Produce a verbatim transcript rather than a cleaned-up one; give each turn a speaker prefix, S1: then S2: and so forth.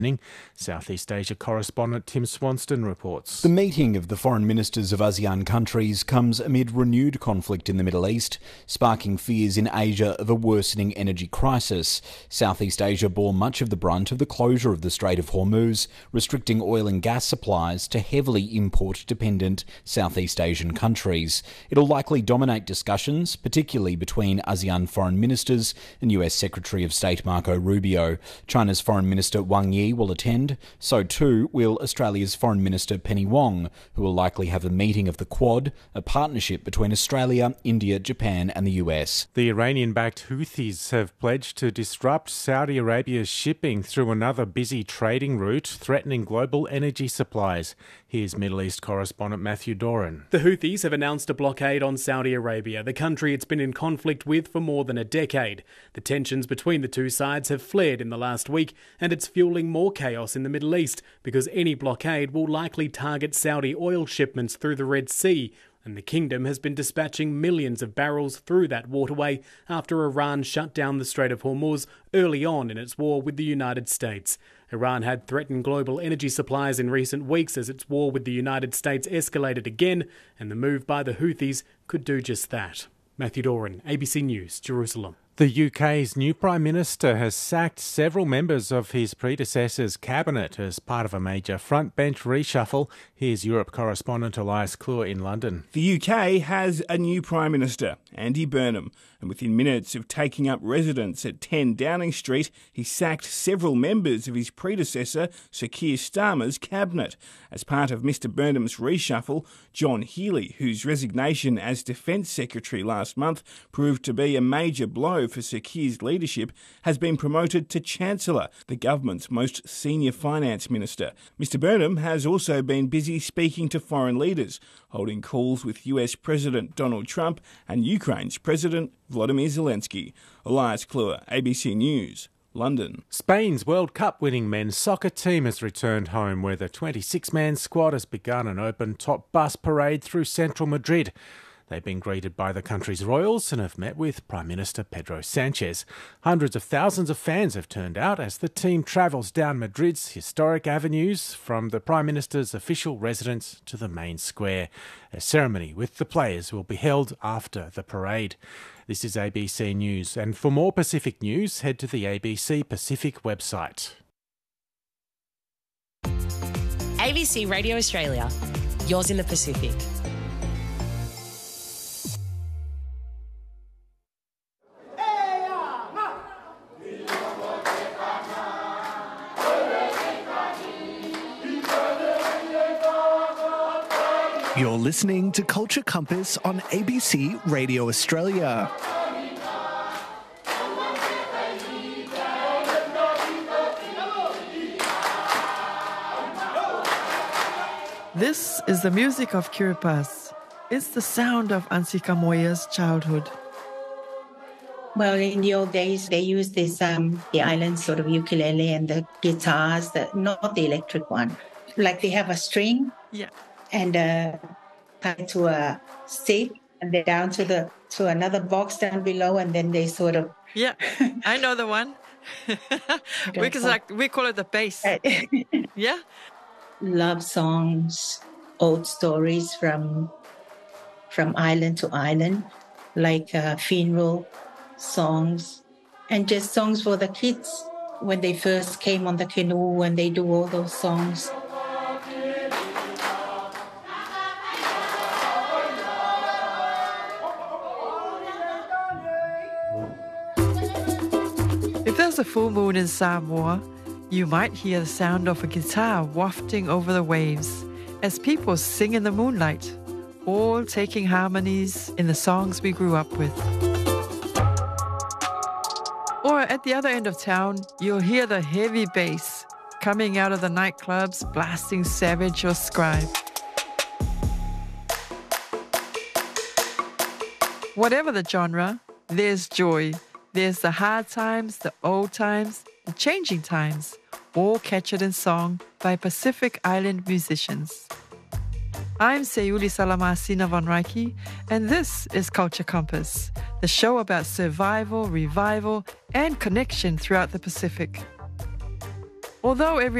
S1: Southeast Asia correspondent Tim Swanston reports.
S2: The meeting of the foreign ministers of ASEAN countries comes amid renewed conflict in the Middle East, sparking fears in Asia of a worsening energy crisis. Southeast Asia bore much of the brunt of the closure of the Strait of Hormuz, restricting oil and gas supplies to heavily import-dependent Southeast Asian countries. It'll likely dominate discussions, particularly between ASEAN foreign ministers and U S Secretary of State Marco Rubio. China's Foreign Minister Wang Yi will attend. So too will Australia's Foreign Minister Penny Wong, who will likely have a meeting of the Quad, a partnership between Australia, India, Japan and the U S.
S1: The Iranian-backed Houthis have pledged to disrupt Saudi Arabia's shipping through another busy trading route, threatening global energy supplies. Here's Middle East correspondent Matthew Doran.
S3: The Houthis have announced a blockade on Saudi Arabia, the country it's been in conflict with for more than a decade. The tensions between the two sides have flared in the last week, and it's fueling more chaos in the Middle East because any blockade will likely target Saudi oil shipments through the Red Sea, and the kingdom has been dispatching millions of barrels through that waterway after Iran shut down the Strait of Hormuz early on in its war with the United States. Iran had threatened global energy supplies in recent weeks as its war with the United States escalated again, and the move by the Houthis could do just that. Matthew Doran, A B C News, Jerusalem.
S1: The U K's new Prime Minister has sacked several members of his predecessor's cabinet as part of a major front bench reshuffle. Here's Europe correspondent Elias Clure in London.
S4: The U K has a new Prime Minister, Andy Burnham, and within minutes of taking up residence at ten Downing Street, he sacked several members of his predecessor, Sir Keir Starmer's cabinet. As part of Mr Burnham's reshuffle, John Healey, whose resignation as Defence Secretary last month proved to be a major blow for Sir Keir's leadership, has been promoted to Chancellor, the government's most senior finance minister. Mr Burnham has also been busy speaking to foreign leaders, holding calls with U S President Donald Trump and Ukraine's President Volodymyr Zelensky. Elias Clure, A B C News, London.
S1: Spain's World Cup winning men's soccer team has returned home, where the twenty-six man squad has begun an open top bus parade through central Madrid. They've been greeted by the country's royals and have met with Prime Minister Pedro Sanchez. Hundreds of thousands of fans have turned out as the team travels down Madrid's historic avenues from the Prime Minister's official residence to the main square. A ceremony with the players will be held after the parade. This is A B C News, and for more Pacific news, head to the A B C Pacific website.
S5: A B C Radio Australia, yours in the Pacific.
S6: You're listening to Culture Compass on A B C Radio Australia.
S7: This is the music of Kiribati. It's the sound of Ansika Moya's childhood.
S8: Well, in the old days, they used this, um, the island sort of ukulele and the guitars, the, not the electric one. Like they have a string.
S7: Yeah.
S8: And uh, tied to a stick, and then down to the to another box down below, and then they sort of
S7: yeah, I know the one. we can like we call it the bass. Yeah,
S8: love songs, old stories from from island to island, like uh, funeral songs, and just songs for the kids when they first came on the canoe, and they do all those songs.
S7: If there's a full moon in Samoa, you might hear the sound of a guitar wafting over the waves as people sing in the moonlight, all taking harmonies in the songs we grew up with. Or at the other end of town, you'll hear the heavy bass coming out of the nightclubs, blasting Savage or Scribe. Whatever the genre, there's joy. There's the hard times, the old times, the changing times, all captured in song by Pacific Island musicians. I'm Sayuli Salamasina von Reiki, and this is Culture Compass, the show about survival, revival, and connection throughout the Pacific. Although every